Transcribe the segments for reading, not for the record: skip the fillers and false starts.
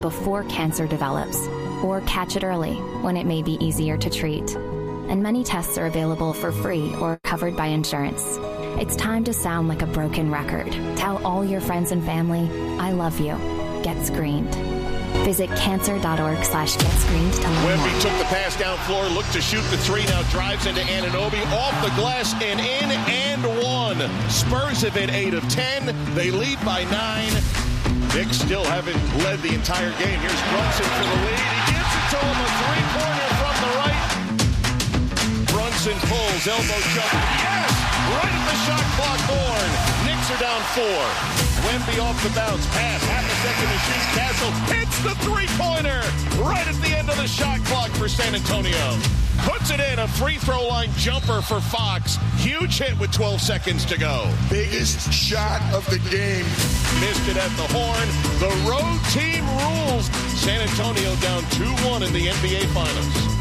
before cancer develops, or catch it early when it may be easier to treat. And many tests are available for free or covered by insurance. It's time to sound like a broken record. Tell all your friends and family, I love you. Get screened. Visit cancer.org/getscreened to learn more. Wemby took the pass down floor, looked to shoot the three, now drives into Anunoby, off the glass and in and one. Spurs have hit 8 of 10. They lead by 9. Knicks still haven't led the entire game. Here's Brunson for the lead. He gives it to him, a three-pointer from the right. Brunson pulls, elbow jump. Yes! Right at the shot clock horn. Knicks are down 4. Wemby off the bounce. Pass. Half a second to shoot. Castle hits the three-pointer. Right at the end of the shot clock for San Antonio. Puts it in. A free throw line jumper for Fox. Huge hit with 12 seconds to go. Biggest shot of the game. Missed it at the horn. The road team rules. San Antonio down 2-1 in the NBA Finals.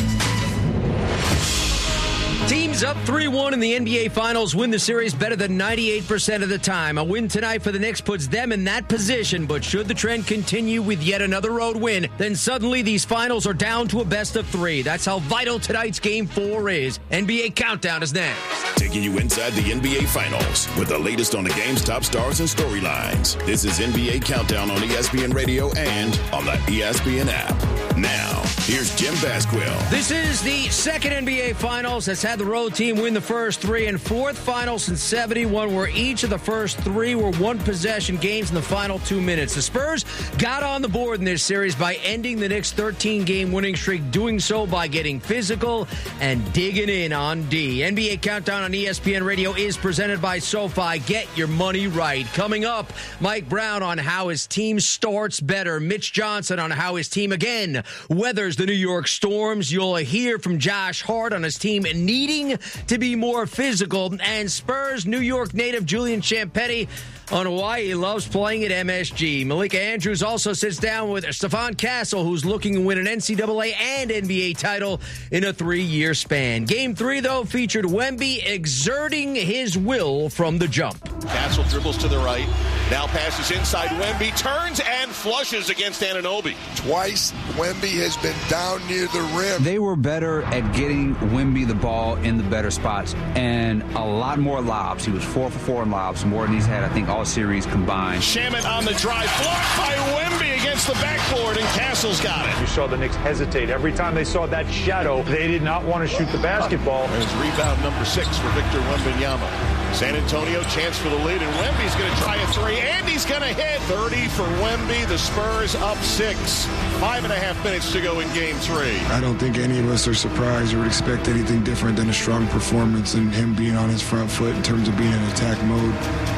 Teams up 3-1 in the NBA Finals win the series better than 98% of the time. A win tonight for the Knicks puts them in that position, but should the trend continue with yet another road win, then suddenly these finals are down to a best of 3. That's how vital tonight's Game 4 is. NBA Countdown is next. Taking you inside the NBA Finals with the latest on the game's top stars and storylines. This is NBA Countdown on ESPN Radio and on the ESPN app. Now, here's Jim Basquill. This is the second NBA Finals that's had the road team win the first 3 and fourth final since 71, where each of the first 3 were one-possession games in the final 2 minutes. The Spurs got on the board in this series by ending the Knicks' 13-game winning streak, doing so by getting physical and digging in on D. NBA Countdown on ESPN Radio is presented by SoFi. Get your money right. Coming up, Mike Brown on how his team starts better. Mitch Johnson on how his team, again, weathers the New York Storms. You'll hear from Josh Hart on his team needing to be more physical. And Spurs New York native Julian Champetti on why he loves playing at MSG. Malika Andrews also sits down with Stephon Castle, who's looking to win an NCAA and NBA title in a 3-year span. Game 3, though, featured Wemby exerting his will from the jump. Castle dribbles to the right, now passes inside. Wemby turns and flushes against Anunoby. Twice, Wemby has been down near the rim. They were better at getting Wemby the ball in the better spots and a lot more lobs. He was 4 for 4 in lobs, more than he's had, I think, all series combined. Shamet on the drive, blocked by Wemby against the backboard, and Castle's got it. You saw the Knicks hesitate. Every time they saw that shadow, they did not want to shoot the basketball. There's rebound number 6 for Victor Wembanyama. San Antonio, chance for the lead, and Wemby's going to try a 3, and he's going to hit. 30 for Wemby. The Spurs up 6. 5.5 minutes to go in Game 3. I don't think any of us are surprised or would expect anything different than a strong performance and him being on his front foot in terms of being in attack mode.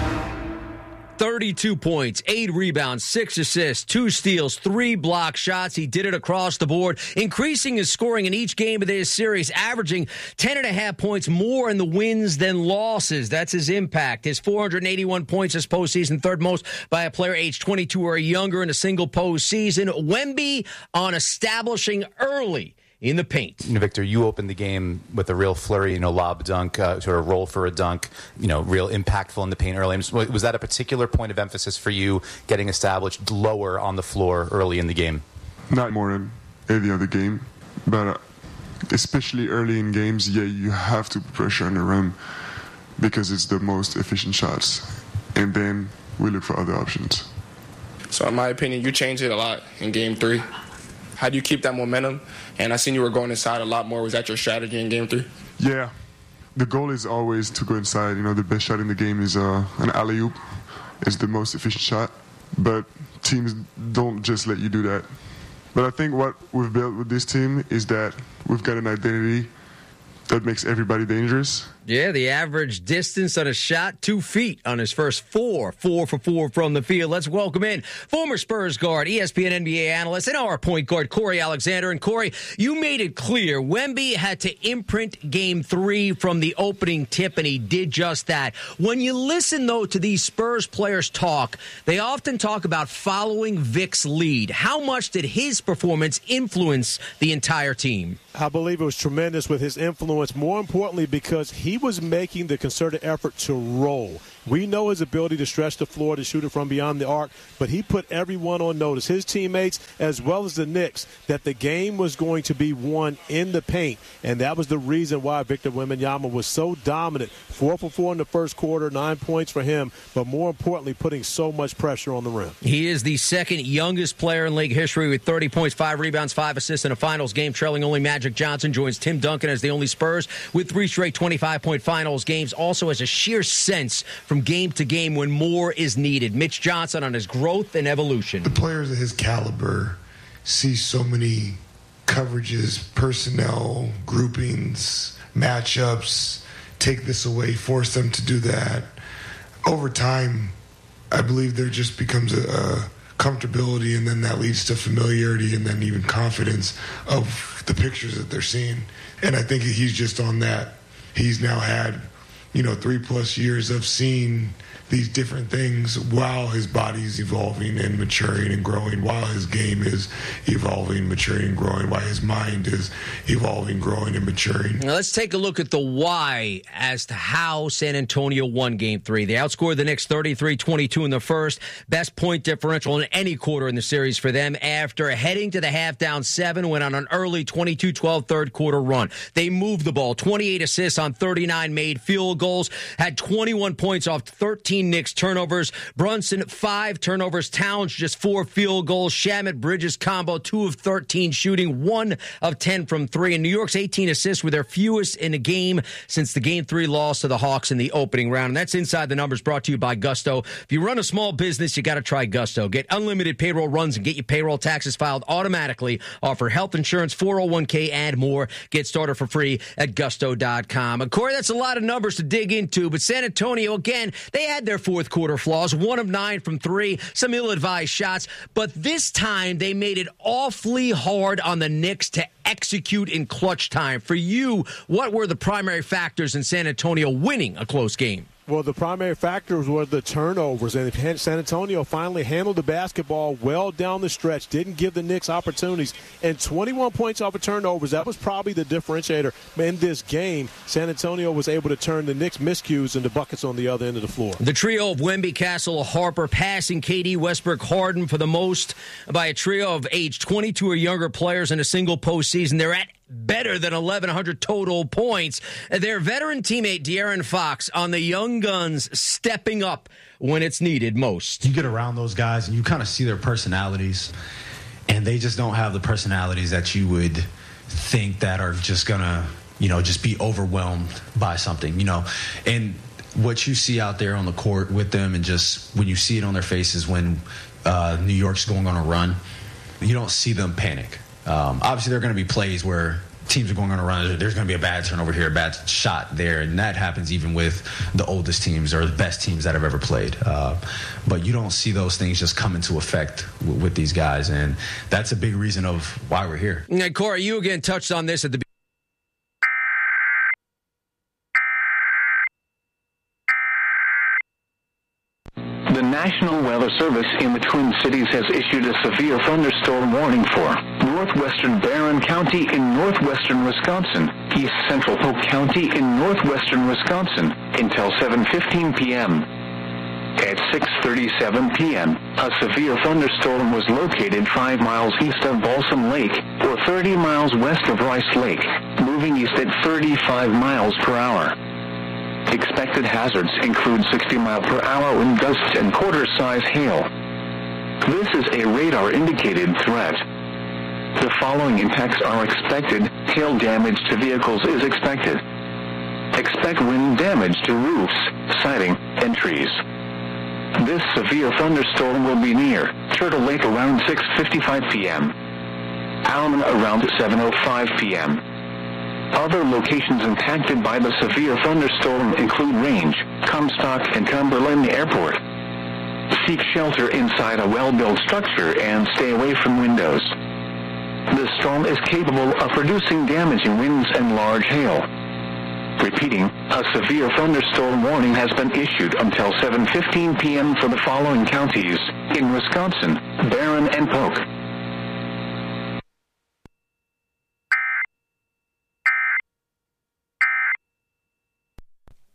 32 points, 8 rebounds, 6 assists, 2 steals, 3 block shots. He did it across the board, increasing his scoring in each game of this series, averaging 10.5 points more in the wins than losses. That's his impact. His 481 points this postseason, third most by a player aged 22 or younger in a single postseason. Wemby on establishing early in the paint. Victor, you opened the game with a real flurry, lob dunk, sort of roll for a dunk, real impactful in the paint early. Was that a particular point of emphasis for you, getting established lower on the floor early in the game? Not more than any other game, but especially early in games, you have to pressure on the rim because it's the most efficient shots. And then we look for other options. So in my opinion, you changed it a lot in Game 3. How do you keep that momentum? And I seen you were going inside a lot more. Was that your strategy in Game 3? Yeah. The goal is always to go inside. The best shot in the game is an alley-oop. It's the most efficient shot. But teams don't just let you do that. But I think what we've built with this team is that we've got an identity that makes everybody dangerous. Yeah, the average distance on a shot, 2 feet on his first 4 for 4 from the field. Let's welcome in former Spurs guard, ESPN NBA analyst, and our point guard, Corey Alexander. And Corey, you made it clear Wemby had to imprint Game 3 from the opening tip, and he did just that. When you listen, though, to these Spurs players talk, they often talk about following Vic's lead. How much did his performance influence the entire team? I believe it was tremendous with his influence, more importantly because he was making the concerted effort to roll. We know his ability to stretch the floor, to shoot it from beyond the arc, but he put everyone on notice, his teammates as well as the Knicks, that the game was going to be won in the paint, and that was the reason why Victor Wembanyama was so dominant. 4 for 4 in the first quarter, 9 points for him, but more importantly, putting so much pressure on the rim. He is the second youngest player in league history with 30 points, 5 rebounds, 5 assists in a finals game, trailing only Magic Johnson. Joins Tim Duncan as the only Spurs with 3 straight 25-point finals games. Also has a sheer sense from game to game when more is needed. Mitch Johnson on his growth and evolution. The players of his caliber see so many coverages, personnel, groupings, matchups, take this away, force them to do that. Over time, I believe there just becomes a comfortability, and then that leads to familiarity and then even confidence of the pictures that they're seeing. And I think he's just on that. He's now had, 3+ years of seeing these different things while his body's evolving and maturing and growing, while his game is evolving, maturing, and growing, while his mind is evolving, growing, and maturing. Now let's take a look at the why as to how San Antonio won Game 3. They outscored the Knicks 33-22 in the first. Best point differential in any quarter in the series for them after heading to the half down 7, went on an early 22-12 third quarter run. They moved the ball, 28 assists on 39 made field goals, had 21 points off 13 Knicks turnovers. Brunson, 5 turnovers. Towns, just 4 field goals. Shamet, Bridges combo, 2 of 13 shooting, 1 of 10 from 3. And New York's 18 assists were their fewest in a game since the Game 3 loss to the Hawks in the opening round. And that's Inside the Numbers, brought to you by Gusto. If you run a small business, you got to try Gusto. Get unlimited payroll runs and get your payroll taxes filed automatically. Offer health insurance, 401k, and more. Get started for free at Gusto.com. And Corey, that's a lot of numbers to dig into, but San Antonio, again, they had their fourth quarter flaws, 1 of 9 from 3, some ill-advised shots, but this time they made it awfully hard on the Knicks to execute in clutch time. For you, what were the primary factors in San Antonio winning a close game? Well, the primary factors were the turnovers, and San Antonio finally handled the basketball well down the stretch, didn't give the Knicks opportunities, and 21 points off of turnovers. That was probably the differentiator in this game. San Antonio was able to turn the Knicks' miscues into buckets on the other end of the floor. The trio of Wemby, Castle, Harper, passing KD, Westbrook, Harden for the most by a trio of age 22 or younger players in a single postseason. They're at better than 1,100 total points. Their veteran teammate, De'Aaron Fox, on the young guns, stepping up when it's needed most. You get around those guys and you kind of see their personalities, and they just don't have the personalities that you would think that are just going to, just be overwhelmed by something, And what you see out there on the court with them, and just when you see it on their faces when New York's going on a run, you don't see them panic. Obviously, there are going to be plays where teams are going on a run. There's going to be a bad turnover here, a bad shot there, and that happens even with the oldest teams or the best teams that have ever played. But you don't see those things just come into effect with these guys, and that's a big reason of why we're here. And Corey, you again touched on this at the beginning. The National Weather Service in the Twin Cities has issued a severe thunderstorm warning for northwestern Barron County in northwestern Wisconsin, east central Polk County in northwestern Wisconsin until 7:15 p.m. At 6:37 p.m., a severe thunderstorm was located 5 miles east of Balsam Lake or 30 miles west of Rice Lake, moving east at 35 miles per hour. Expected hazards include 60-mile-per-hour wind gusts and quarter-size hail. This is a radar-indicated threat. The following impacts are expected. Hail damage to vehicles is expected. Expect wind damage to roofs, siding, and trees. This severe thunderstorm will be near Turtle Lake around 6:55 p.m. Allen around 7:05 p.m. Other locations impacted by the severe thunderstorm include Range, Comstock, and Cumberland Airport. Seek shelter inside a well-built structure and stay away from windows. The storm is capable of producing damaging winds and large hail. Repeating, a severe thunderstorm warning has been issued until 7:15 p.m. for the following counties in Wisconsin, Barron, and Polk.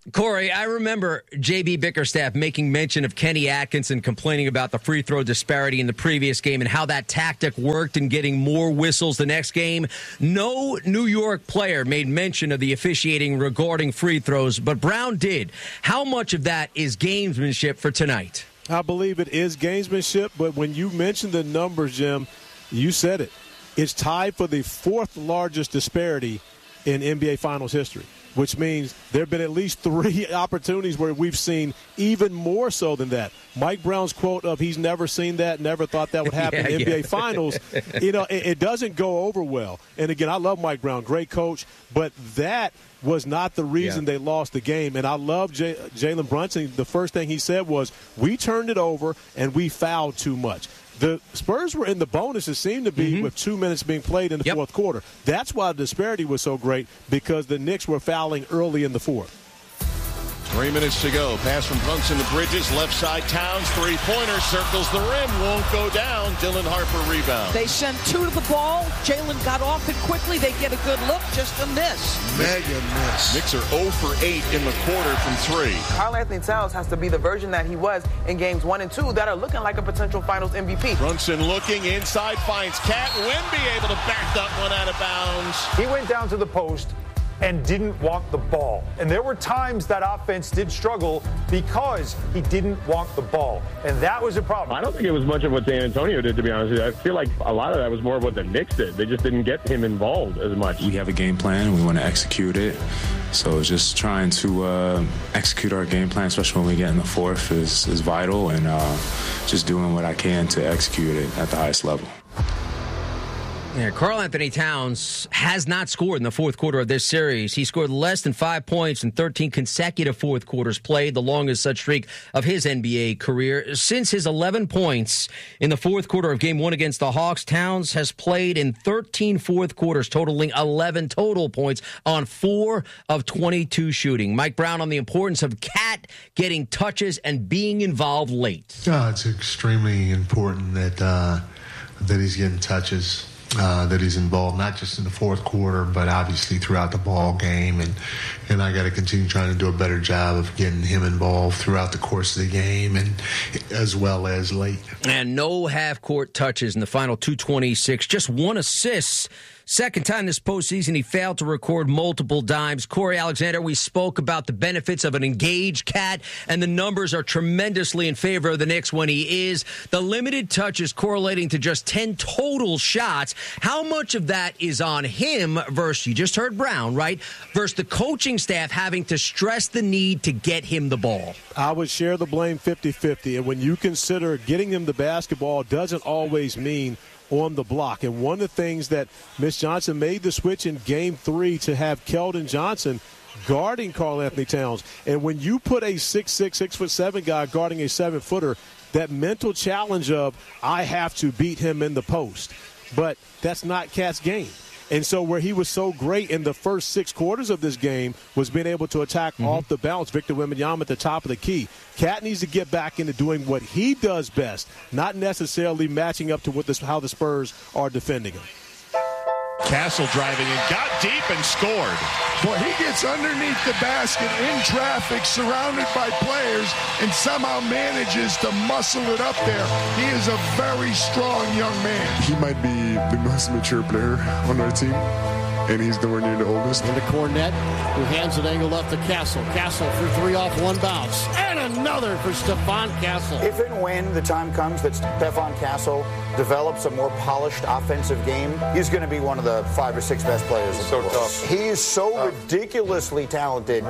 Corey, I remember J.B. Bickerstaff making mention of Kenny Atkinson complaining about the free throw disparity in the previous game and how that tactic worked in getting more whistles the next game. No New York player made mention of the officiating regarding free throws, but Brown did. How much of that is gamesmanship for tonight? I believe it is gamesmanship, but when you mentioned the numbers, Jim, you said it. It's tied for the fourth largest disparity in NBA Finals history, which means there have been at least 3 opportunities where we've seen even more so than that. Mike Brown's quote of he's never seen that, never thought that would happen in NBA Finals, it doesn't go over well. And, again, I love Mike Brown, great coach, but that was not the reason they lost the game. And I love Jalen Brunson. The first thing he said was, we turned it over and we fouled too much. The Spurs were in the bonus, it seemed to be, with 2 minutes being played in the fourth quarter. That's why the disparity was so great, because the Knicks were fouling early in the fourth. 3 minutes to go. Pass from Brunson to Bridges. Left side, Towns. Three-pointer. Circles the rim. Won't go down. Dylan Harper rebound. They send 2 to the ball. Jalen got off it quickly. They get a good look. Just a miss. Mega miss. Knicks are 0 for 8 in the quarter from 3. Karl-Anthony Towns has to be the version that he was in games 1 and 2 that are looking like a potential finals MVP. Brunson looking inside. Finds Cat. Wemby able to back that one out of bounds. He went down to the post and didn't want the ball. And there were times that offense did struggle because he didn't want the ball. And that was a problem. I don't think it was much of what San Antonio did, to be honest with you. I feel like a lot of that was more of what the Knicks did. They just didn't get him involved as much. We have a game plan and we want to execute it. So just trying to execute our game plan, especially when we get in the fourth, is vital. And just doing what I can to execute it at the highest level. Yeah, Karl-Anthony Towns has not scored in the fourth quarter of this series. He scored less than 5 points in 13 consecutive fourth quarters played, the longest such streak of his NBA career. Since his 11 points in the fourth quarter of Game 1 against the Hawks, Towns has played in 13 fourth quarters, totaling 11 total points on 4 of 22 shooting. Mike Brown on the importance of Cat getting touches and being involved late. It's extremely important that he's getting touches. That he's involved, not just in the fourth quarter, but obviously throughout the ball game. And I got to continue trying to do a better job of getting him involved throughout the course of the game and as well as late. And no half-court touches in the final 2:26, just 1 assist. Second time this postseason, he failed to record multiple dimes. Corey Alexander, we spoke about the benefits of an engaged Cat, and the numbers are tremendously in favor of the Knicks when he is. The limited touches correlating to just 10 total shots. How much of that is on him versus, you just heard Brown, right, versus the coaching staff having to stress the need to get him the ball? I would share the blame 50-50, and when you consider getting him the basketball doesn't always mean on the block. And one of the things that Mitch Johnson made the switch in Game 3 to have Keldon Johnson guarding Karl-Anthony Towns. And when you put a 6'6", 6'7" guy guarding a 7-footer, that mental challenge of, I have to beat him in the post. But that's not Cat's game. And so where he was so great in the first 6 quarters of this game was being able to attack off the bounce. Victor Wembanyama at the top of the key. Cat needs to get back into doing what he does best, not necessarily matching up to how the Spurs are defending him. Castle driving and got deep and scored. Boy, he gets underneath the basket in traffic, surrounded by players, and somehow manages to muscle it up there. He is a very strong young man. He might be the most mature player on our team, and he's nowhere near the oldest. Into Cornette, who hands it angle left to Castle. Castle for 3 off 1 bounce. And another for Stephon Castle. If and when the time comes that Stephon Castle develops a more polished offensive game, he's going to be one of the 5 or 6 best players in the world. Tough. He is so ridiculously talented.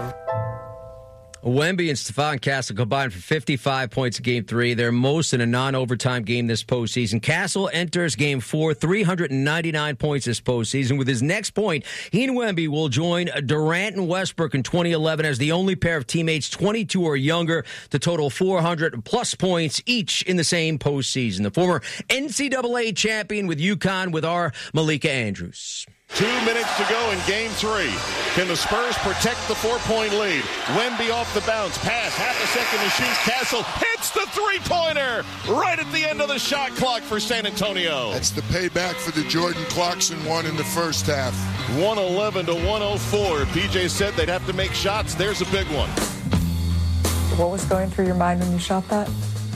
Wemby and Stephon Castle combined for 55 points in Game 3. They're most in a non-overtime game this postseason. Castle enters Game 4, 399 points this postseason. With his next point, he and Wemby will join Durant and Westbrook in 2011 as the only pair of teammates 22 or younger to total 400-plus points each in the same postseason. The former NCAA champion with UConn with our Malika Andrews. 2 minutes to go in game 3. Can the Spurs protect the 4-point lead? Wemby off the bounce. Pass. Half a second to shoot. Castle hits the three-pointer right at the end of the shot clock for San Antonio. That's the payback for the Jordan Clarkson one in the first half. 111 to 104. PJ said they'd have to make shots. There's a big one. What was going through your mind when you shot that?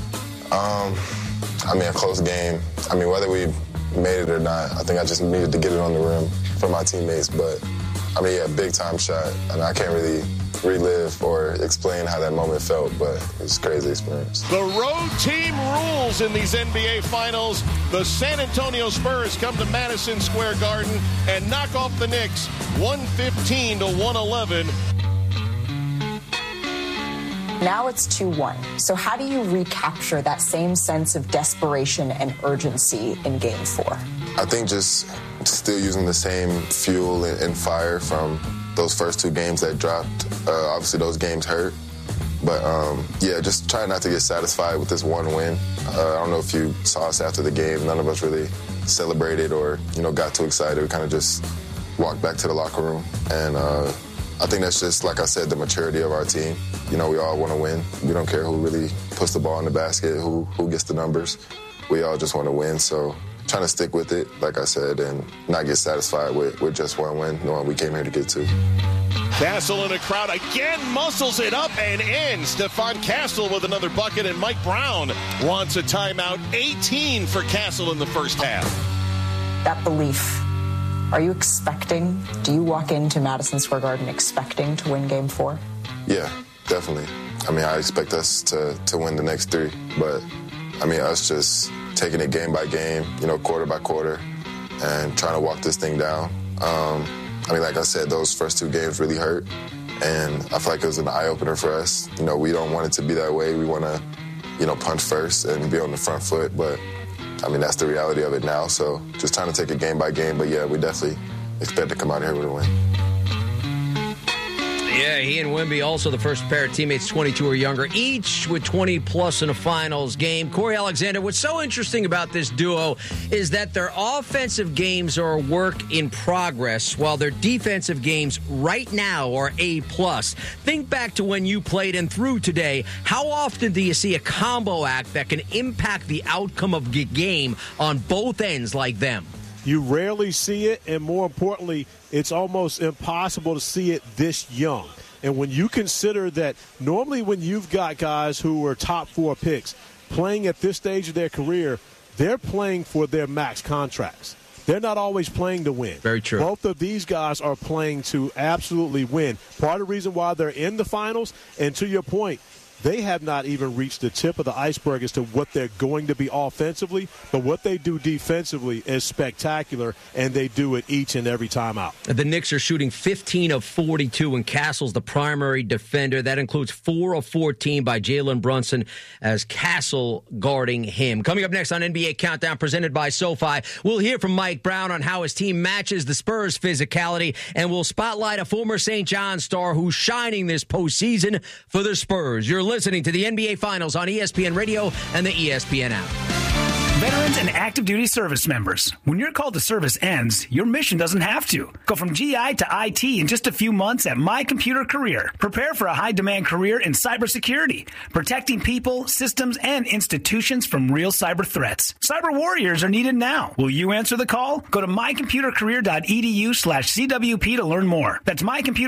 A close game. Whether we made it or not, I think I just needed to get it on the rim for my teammates. But, big time shot. And I can't really relive or explain how that moment felt, but it was a crazy experience. The road team rules in these NBA Finals. The San Antonio Spurs come to Madison Square Garden and knock off the Knicks 115 to 111. Now it's 2-1. So how do you recapture that same sense of desperation and urgency in Game 4? I think just still using the same fuel and fire from those first 2 games that dropped. Obviously, those games hurt. But, just trying not to get satisfied with this one win. I don't know if you saw us after the game. None of us really celebrated or, got too excited. We kind of just walked back to the locker room. And I think that's just, like I said, the maturity of our team. We all want to win. We don't care who really puts the ball in the basket, who gets the numbers. We all just want to win. So trying to stick with it, like I said, and not get satisfied with just one win, knowing we came here to get 2. Castle in a crowd again, muscles it up and in. Stephon Castle with another bucket, and Mike Brown wants a timeout. 18 for Castle in the first half. That belief, are you expecting, do you walk into Madison Square Garden expecting to win Game 4? Yeah, definitely. I expect us to win the next 3, but, us just taking it game by game, quarter by quarter, and trying to walk this thing down. Like I said, those first 2 games really hurt, and I feel like it was an eye-opener for us. We don't want it to be that way. We want to, punch first and be on the front foot, but, that's the reality of it now. So just trying to take it game by game, but, yeah, we definitely expect to come out here with a win. Yeah, he and Wemby, also the first pair of teammates, 22 or younger, each with 20-plus in a finals game. Corey Alexander, what's so interesting about this duo is that their offensive games are a work in progress, while their defensive games right now are A+. Think back to when you played and through today. How often do you see a combo act that can impact the outcome of the game on both ends like them? You rarely see it, and more importantly, it's almost impossible to see it this young. And when you consider that normally when you've got guys who are top 4 picks playing at this stage of their career, they're playing for their max contracts. They're not always playing to win. Very true. Both of these guys are playing to absolutely win. Part of the reason why they're in the finals, and to your point, they have not even reached the tip of the iceberg as to what they're going to be offensively, but what they do defensively is spectacular, and they do it each and every time out. The Knicks are shooting 15 of 42, and Castle's the primary defender. That includes 4 of 14 by Jalen Brunson as Castle guarding him. Coming up next on NBA Countdown, presented by SoFi, we'll hear from Mike Brown on how his team matches the Spurs' physicality, and we'll spotlight a former St. John's star who's shining this postseason for the Spurs. You're listening to the NBA Finals on ESPN Radio and the ESPN app. Veterans and active duty service members, when your call to service ends, your mission doesn't have to. Go from GI to IT in just a few months at My Computer Career. Prepare for a high-demand career in cybersecurity, protecting people, systems, and institutions from real cyber threats. Cyber warriors are needed now. Will you answer the call? Go to mycomputercareer.edu/CWP to learn more. That's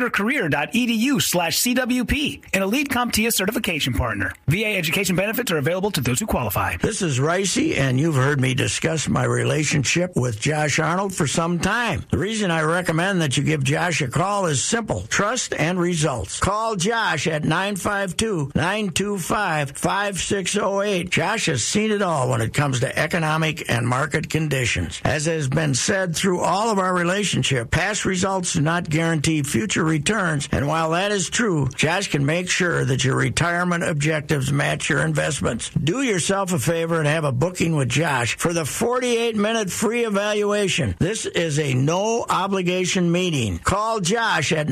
mycomputercareer.edu/CWP, an elite CompTIA certification partner. VA education benefits are available to those who qualify. This is Ricey, and you've heard me discuss my relationship with Josh Arnold for some time. The reason I recommend that you give Josh a call is simple: trust and results. Call Josh at 952-925-5608. Josh has seen it all when it comes to economic and market conditions. As has been said through all of our relationship, past results do not guarantee future returns, and while that is true, Josh can make sure that your retirement objectives match your investments. Do yourself a favor and have a booking with Josh for the 48-minute free evaluation. This is a no-obligation meeting. Call Josh at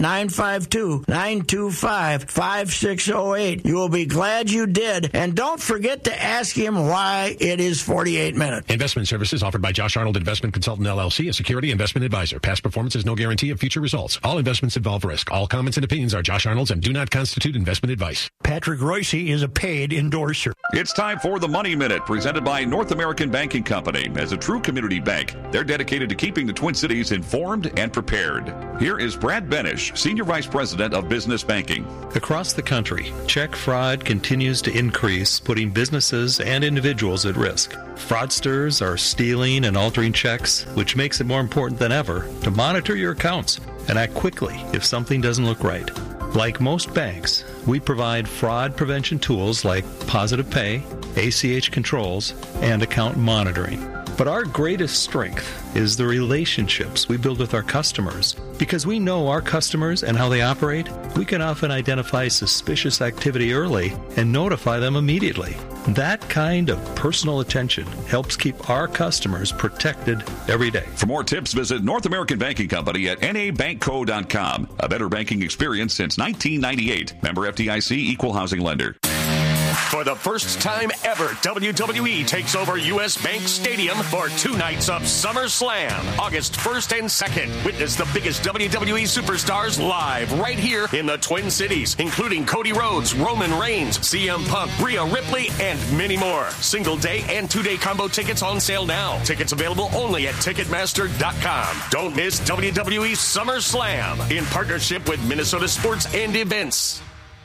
952-925-5608. You will be glad you did, and don't forget to ask him why it is 48 minutes. Investment services offered by Josh Arnold Investment Consultant LLC, a security investment advisor. Past performance is no guarantee of future results. All investments involve risk. All comments and opinions are Josh Arnold's and do not constitute investment advice. Patrick Royce is a paid endorser. It's time for the Money Minute, presented by North American Banking Company. As a true community bank, they're dedicated to keeping the Twin Cities informed and prepared. Here is Brad Benish, Senior Vice President of Business Banking. Across the country, check fraud continues to increase, putting businesses and individuals at risk. Fraudsters are stealing and altering checks, which makes it more important than ever to monitor your accounts and act quickly if something doesn't look right. Like most banks, we provide fraud prevention tools like Positive Pay, ACH controls, and account monitoring. But our greatest strength is the relationships we build with our customers. Because we know our customers and how they operate, we can often identify suspicious activity early and notify them immediately. That kind of personal attention helps keep our customers protected every day. For more tips, visit North American Banking Company at nabankco.com. A better banking experience since 1998. Member FDIC, Equal Housing Lender. For the first time ever, WWE takes over U.S. Bank Stadium for 2 nights of SummerSlam, August 1st and 2nd. Witness the biggest WWE superstars live right here in the Twin Cities, including Cody Rhodes, Roman Reigns, CM Punk, Rhea Ripley, and many more. Single day and 2-day combo tickets on sale now. Tickets available only at Ticketmaster.com. Don't miss WWE SummerSlam in partnership with Minnesota Sports and Events.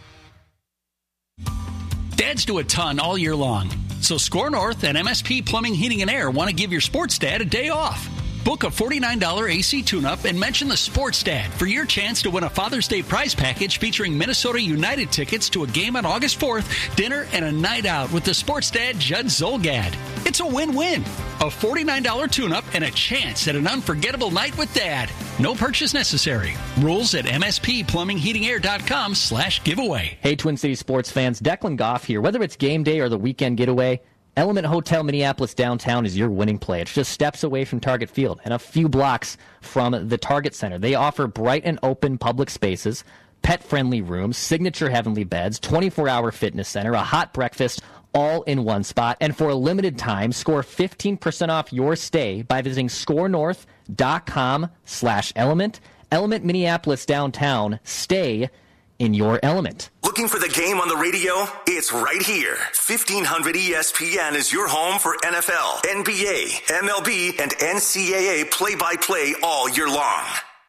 Dads do a ton all year long. So Score North and MSP Plumbing, Heating, and Air want to give your sports dad a day off. Book a $49 AC tune-up and mention the Sports Dad for your chance to win a Father's Day prize package featuring Minnesota United tickets to a game on August 4th, dinner, and a night out with the Sports Dad Judd Zolgad. It's a win-win. A $49 tune-up and a chance at an unforgettable night with Dad. No purchase necessary. Rules at msplumbingheatingair.com/giveaway. Hey, Twin Cities sports fans. Declan Goff here. Whether it's game day or the weekend getaway, Element Hotel Minneapolis downtown is your winning play. It's just steps away from Target Field and a few blocks from the Target Center. They offer bright and open public spaces, pet-friendly rooms, signature heavenly beds, 24-hour fitness center, a hot breakfast, all in one spot. And for a limited time, score 15% off your stay by visiting scorenorth.com/element. Element Minneapolis downtown. Stay in your element. Looking for the game on the radio? It's right here. 1500 ESPN is your home for NFL, NBA, MLB, and NCAA play-by-play all year long.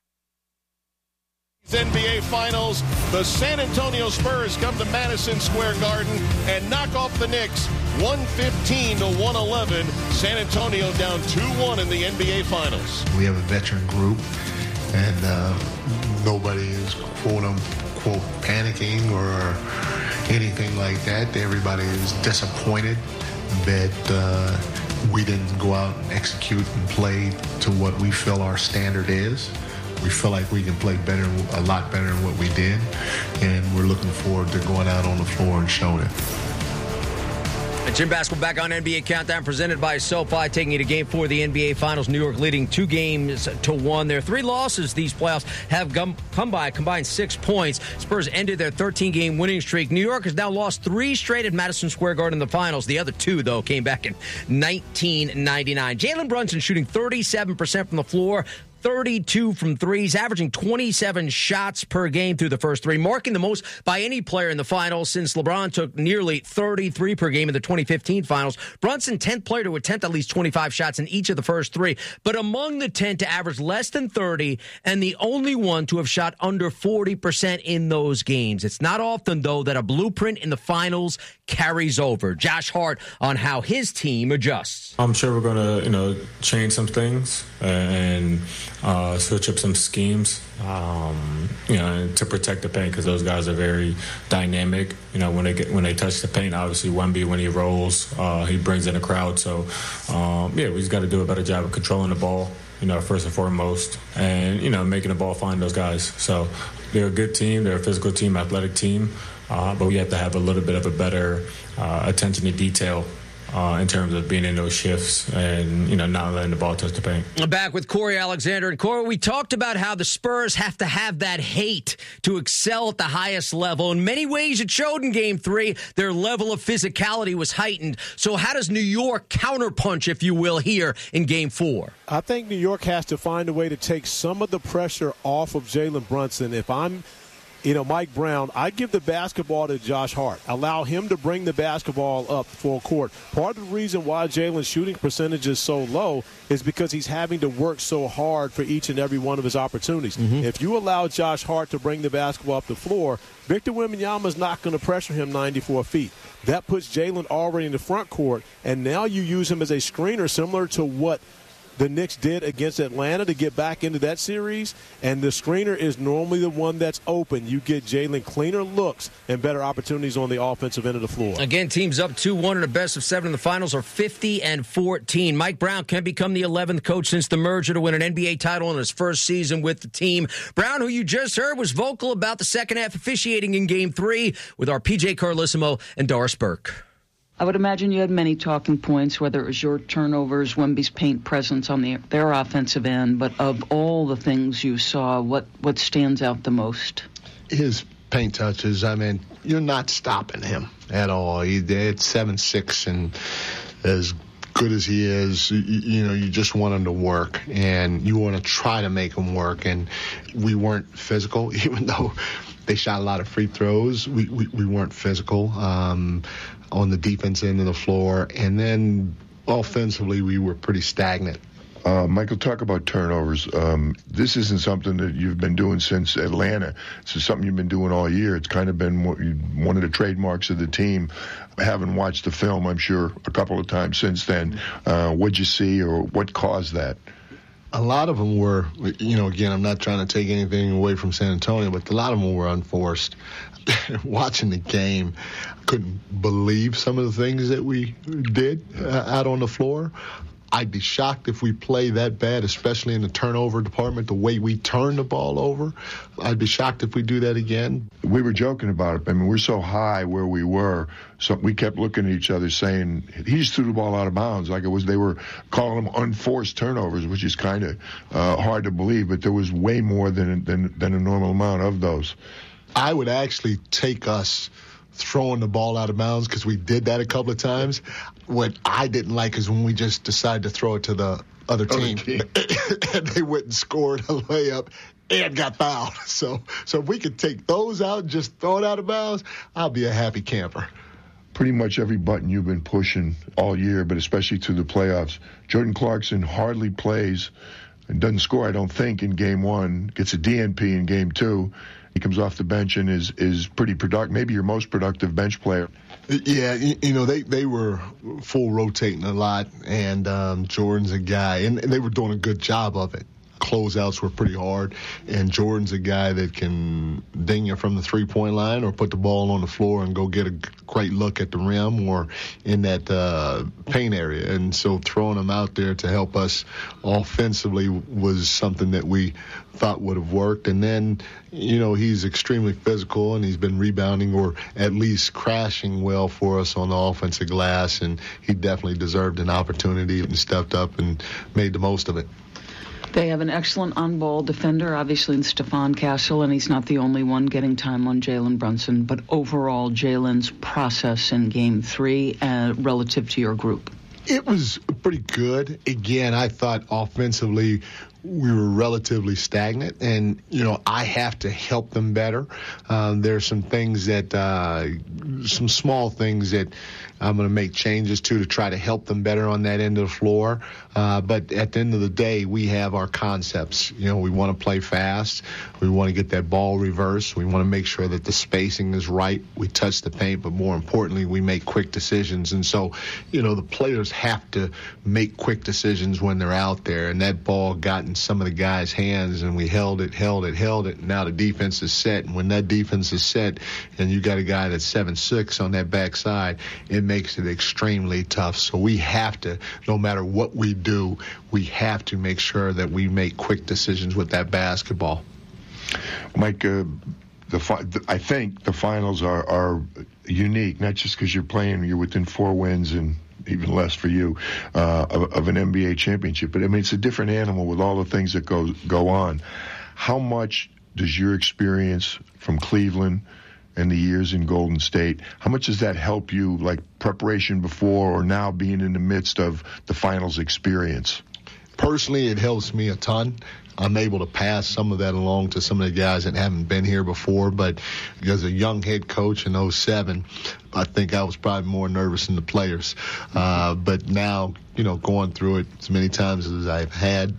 NBA Finals, the San Antonio Spurs come to Madison Square Garden and knock off the Knicks 115-111. San Antonio down 2-1 in the NBA Finals. We have a veteran group, and nobody is quote-unquote panicking or anything like that. Everybody is disappointed that we didn't go out and execute and play to what we feel our standard is. We feel like we can play better, a lot better than what we did, and we're looking forward to going out on the floor and showing it. Jim Basketball back on NBA Countdown, presented by SoFi, taking you to Game 4 of the NBA Finals. New York leading 2-1. Their 3 losses these playoffs have come by a combined 6 points. Spurs ended their 13-game winning streak. New York has now lost 3 straight at Madison Square Garden in the finals. The other 2, though, came back in 1999. Jalen Brunson shooting 37% from the floor, 32 from threes, averaging 27 shots per game through the first 3, marking the most by any player in the finals since LeBron took nearly 33 per game in the 2015 finals. Brunson, 10th player to attempt at least 25 shots in each of the first 3, but among the 10 to average less than 30 and the only one to have shot under 40% in those games. It's not often, though, that a blueprint in the finals carries over. Josh Hart on how his team adjusts. I'm sure we're going to, change some things and switch up some schemes, to protect the paint, because those guys are very dynamic. When they touch the paint, obviously Wemby, when he rolls, he brings in a crowd. So, we just got to do a better job of controlling the ball, first and foremost, and, making the ball find those guys. So they're a good team. They're a physical team, athletic team, but we have to have a little bit of a better attention to detail in terms of being in those shifts and, not letting the ball touch the paint. Back with Corey Alexander. And Corey, we talked about how the Spurs have to have that hate to excel at the highest level. In many ways, it showed in Game 3. Their level of physicality was heightened. So how does New York counterpunch, if you will, here in Game 4? I think New York has to find a way to take some of the pressure off of Jalen Brunson. If I'm Mike Brown, I give the basketball to Josh Hart. Allow him to bring the basketball up full court. Part of the reason why Jalen's shooting percentage is so low is because he's having to work so hard for each and every one of his opportunities. Mm-hmm. If you allow Josh Hart to bring the basketball up the floor, Victor Wembanyama is not going to pressure him 94 feet. That puts Jalen already in the front court, and now you use him as a screener similar to what the Knicks did against Atlanta to get back into that series, and the screener is normally the one that's open. You get Jalen cleaner looks and better opportunities on the offensive end of the floor. Again, teams up 2-1 in a best-of-7 in the finals are 50-14. Mike Brown can become the 11th coach since the merger to win an NBA title in his first season with the team. Brown, who you just heard, was vocal about the second-half officiating in Game 3 with our PJ Carlissimo and Doris Burke. I would imagine you had many talking points, whether it was your turnovers, Wemby's paint presence on their offensive end. But of all the things you saw, what stands out the most? His paint touches. I mean, you're not stopping him at all. It's 7'6", and as good as he is, you just want him to work, and you want to try to make him work. And we weren't physical, even though they shot a lot of free throws. We weren't physical on the defense end of the floor. And then offensively, we were pretty stagnant. Michael, talk about turnovers. This isn't something that you've been doing since Atlanta. This is something you've been doing all year. It's kind of been one of the trademarks of the team. I haven't watched the film, I'm sure, a couple of times since then. What'd you see, or what caused that? A lot of them were, again, I'm not trying to take anything away from San Antonio, but a lot of them were unforced. Watching the game, I couldn't believe some of the things that we did out on the floor. I'd be shocked if we play that bad, especially in the turnover department, the way we turn the ball over. I'd be shocked if we do that again. We were joking about it. I mean, we're so high where we were, so we kept looking at each other saying, he just threw the ball out of bounds. Like they were calling them unforced turnovers, which is kind of hard to believe, but there was way more than a normal amount of those. I would actually take us throwing the ball out of bounds, because we did that a couple of times. What I didn't like is when we just decided to throw it to the other team. And they went and scored a layup and got fouled. So if we could take those out and just throw it out of bounds, I'll be a happy camper. Pretty much every button you've been pushing all year, but especially through the playoffs. Jordan Clarkson hardly plays and doesn't score, I don't think, in Game 1. Gets a DNP in Game 2. He comes off the bench and is pretty productive, maybe your most productive bench player. Yeah, they were full rotating a lot, and Jordan's a guy, and they were doing a good job of it. Closeouts were pretty hard, and Jordan's a guy that can ding you from the three-point line or put the ball on the floor and go get a great look at the rim or in that paint area. And so throwing him out there to help us offensively was something that we thought would have worked. And then, he's extremely physical, and he's been rebounding or at least crashing well for us on the offensive glass, and he definitely deserved an opportunity and stepped up and made the most of it. They have an excellent on-ball defender, obviously, in Stephon Castle, and he's not the only one getting time on Jalen Brunson. But overall, Jalen's process in Game 3 relative to your group? It was pretty good. Again, I thought offensively we were relatively stagnant, and, I have to help them better. There's some things some small things that I'm going to make changes to try to help them better on that end of the floor. But at the end of the day, we have our concepts. We want to play fast. We want to get that ball reversed. We want to make sure that the spacing is right. We touch the paint, but more importantly, we make quick decisions. And so, the players have to make quick decisions when they're out there. And that ball got in some of the guys' hands, and we held it. And now the defense is set. And when that defense is set and you got a guy that's 7'6" on that backside, it makes it extremely tough. So we have to, no matter what we do, we have to make sure that we make quick decisions with that basketball. Mike, I think the finals are unique, not just because you're within 4 wins and even less for you, of an NBA championship. But I mean, it's a different animal with all the things that go on. How much does your experience from Cleveland and the years in Golden State, how much does that help you, like preparation before or now being in the midst of the finals experience? Personally, it helps me a ton. I'm able to pass some of that along to some of the guys that haven't been here before. But as a young head coach in 2007, I think I was probably more nervous than the players. But now, going through it as many times as I've had,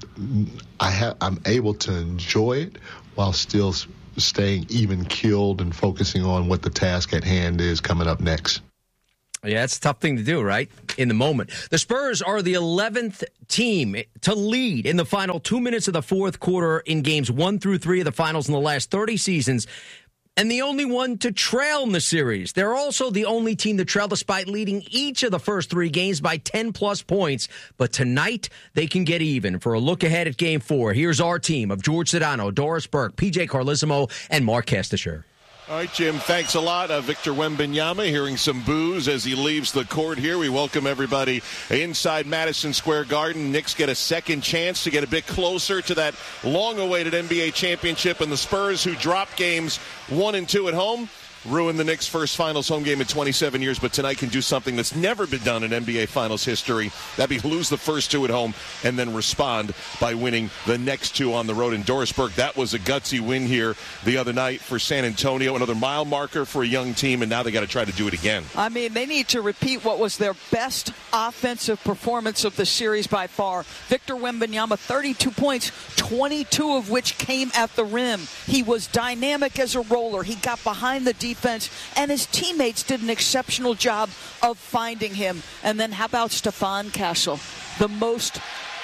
I'm able to enjoy it while still staying even keeled and focusing on what the task at hand is coming up next. Yeah, it's a tough thing to do, right? In the moment. The Spurs are the 11th team to lead in the final 2 minutes of the fourth quarter in games 1 through 3 of the finals in the last 30 seasons, and the only one to trail in the series. They're also the only team to trail despite leading each of the first 3 games by 10-plus points. But tonight, they can get even. For a look ahead at Game 4, here's our team of George Sedano, Doris Burke, PJ Carlesimo, and Mark Castasher. All right, Jim, thanks a lot. Victor Wembanyama hearing some boos as he leaves the court here. We welcome everybody inside Madison Square Garden. Knicks get a second chance to get a bit closer to that long-awaited NBA championship, and the Spurs, who dropped games 1 and 2 at home, ruined the Knicks' first finals home game in 27 years, but tonight can do something that's never been done in NBA Finals history. That'd be lose the first 2 at home and then respond by winning the next 2 on the road. In Doris Burke, that was a gutsy win here the other night for San Antonio. Another mile marker for a young team, and now they got to try to do it again. I mean, they need to repeat what was their best offensive performance of the series by far. Victor Wembanyama, 32 points, 22 of which came at the rim. He was dynamic as a roller. He got behind the defense, and his teammates did an exceptional job of finding him. And then how about Stephon Castle? The most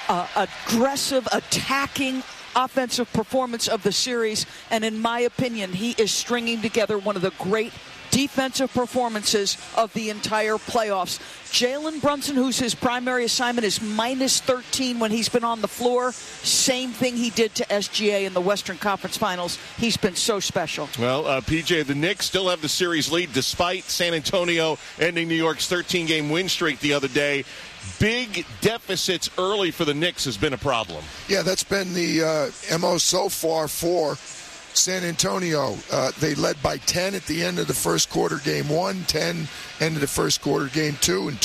aggressive, attacking offensive performance of the series, and in my opinion, he is stringing together one of the great defensive performances of the entire playoffs. Jalen Brunson, who's his primary assignment, is minus 13 when he's been on the floor. Same thing he did to SGA in the Western Conference Finals. He's been so special. Well, PJ, the Knicks still have the series lead despite San Antonio ending New York's 13-game win streak the other day. Big deficits early for the Knicks has been a problem. Yeah, that's been the MO so far for San Antonio. They led by 10 at the end of the first quarter, game 1, 10 end of the first quarter, game 2, and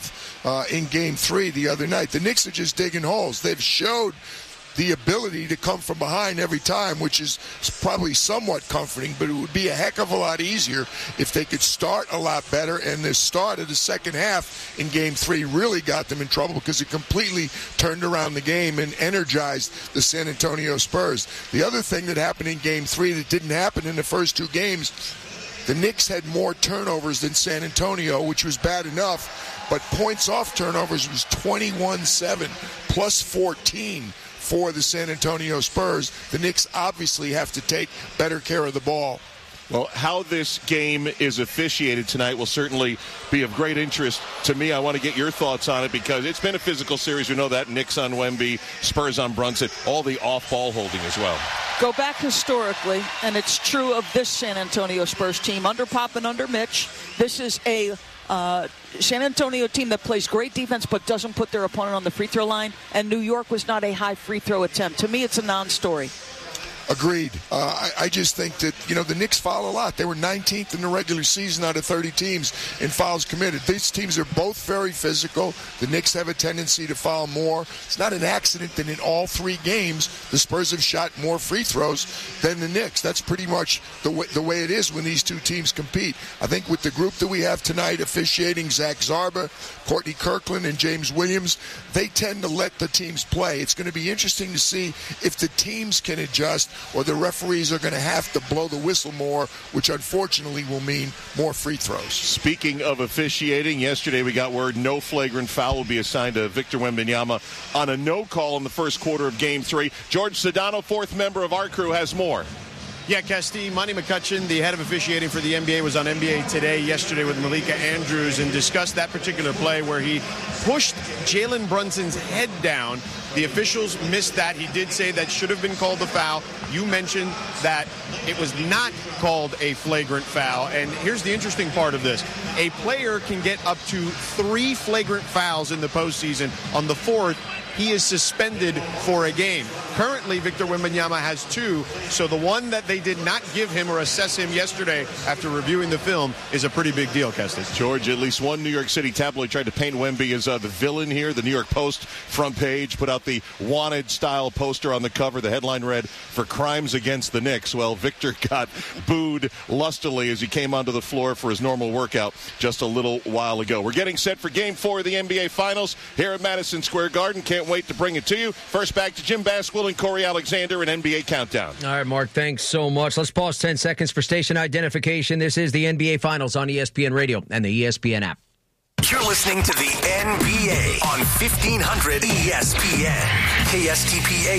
12 in game 3 the other night. The Knicks are just digging holes. They've showed the ability to come from behind every time, which is probably somewhat comforting, but it would be a heck of a lot easier if they could start a lot better. And the start of the second half in Game 3 really got them in trouble because it completely turned around the game and energized the San Antonio Spurs. The other thing that happened in Game 3 that didn't happen in the first 2 games, the Knicks had more turnovers than San Antonio, which was bad enough, but points off turnovers was 21-7, plus 14 for the San Antonio Spurs. The Knicks obviously have to take better care of the ball. Well, how this game is officiated tonight will certainly be of great interest to me. I want to get your thoughts on it because it's been a physical series. We know that. Knicks on Wemby, Spurs on Brunson, all the off-ball holding as well. Go back historically, and it's true of this San Antonio Spurs team. Under Pop and under Mitch, this is a San Antonio team that plays great defense but doesn't put their opponent on the free throw line, and New York was not a high free throw attempt. To me, it's a non-story. Agreed. I just think that, the Knicks foul a lot. They were 19th in the regular season out of 30 teams in fouls committed. These teams are both very physical. The Knicks have a tendency to foul more. It's not an accident that in all 3 games, the Spurs have shot more free throws than the Knicks. That's pretty much the way it is when these 2 teams compete. I think with the group that we have tonight officiating, Zach Zarba, Courtney Kirkland, and James Williams, they tend to let the teams play. It's going to be interesting to see if the teams can adjust or the referees are going to have to blow the whistle more, which unfortunately will mean more free throws. Speaking of officiating, yesterday we got word no flagrant foul will be assigned to Victor Wembanyama on a no call in the first quarter of Game 3. George Sedano, 4th member of our crew, has more. Yeah, Casti, Monty McCutcheon, the head of officiating for the NBA, was on NBA Today yesterday with Malika Andrews and discussed that particular play where he pushed Jalen Brunson's head down The officials missed that. He did say that should have been called a foul. You mentioned that it was not called a flagrant foul. And here's the interesting part of this. A player can get up to 3 flagrant fouls in the postseason. On the 4th, he is suspended for a game. Currently, Victor Wembanyama has 2, so the one that they did not give him or assess him yesterday after reviewing the film is a pretty big deal, Kestis. George, at least one New York City tabloid tried to paint Wemby as the villain here. The New York Post front page put out the wanted-style poster on the cover. The headline read, "For crimes against the Knicks." Well, Victor got booed lustily as he came onto the floor for his normal workout just a little while ago. We're getting set for Game 4 of the NBA Finals here at Madison Square Garden. Can't wait to bring it to you. First, back to Jim Basquill and Corey Alexander in NBA Countdown. All right, Mark, thanks so much. Let's pause 10 seconds for station identification. This is the NBA Finals on ESPN Radio and the ESPN app. You're listening to the NBA on 1500 ESPN. KSTP